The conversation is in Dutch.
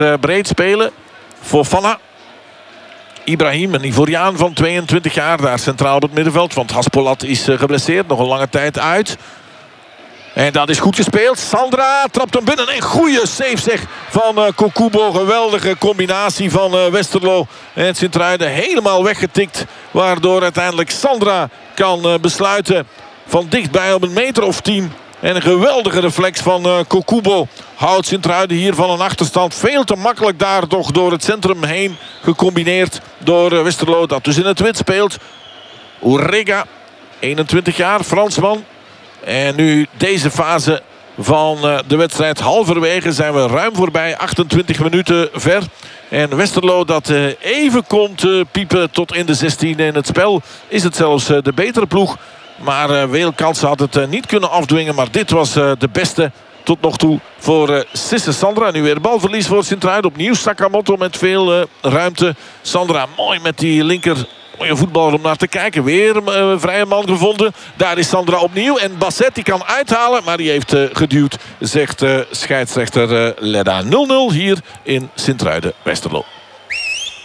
breed spelen. Fofana. Ibrahim, een Ivoriaan van 22 jaar. Daar centraal op het middenveld. Want Haspolat is geblesseerd. Nog een lange tijd uit. En dat is goed gespeeld. Sandra trapt hem binnen. Een goede save zeg van Kokubo. Geweldige combinatie van Westerlo en Sint-Truiden. Helemaal weggetikt. Waardoor uiteindelijk Sandra kan besluiten van dichtbij op 1 meter of 10. En een geweldige reflex van Kokubo houdt Sint-Truiden hier van een achterstand. Veel te makkelijk daar toch door het centrum heen. Gecombineerd door Westerlo dat dus in het wit speelt. Urrega, 21 jaar, Fransman. En nu deze fase van de wedstrijd halverwege zijn we ruim voorbij. 28 minuten ver. En Westerlo dat even komt piepen tot in de 16. In het spel is het zelfs de betere ploeg. Maar veel kansen had het niet kunnen afdwingen. Maar dit was de beste tot nog toe voor Sisse Sandra. Nu weer balverlies voor Sint-Truiden. Opnieuw Sakamoto met veel ruimte. Sandra mooi met die linker. Mooie voetballer om naar te kijken. Weer een vrije man gevonden. Daar is Sandra opnieuw. En Basset die kan uithalen. Maar die heeft geduwd. Zegt scheidsrechter Ledda. 0-0 hier in Sint-Truiden-Westerlo.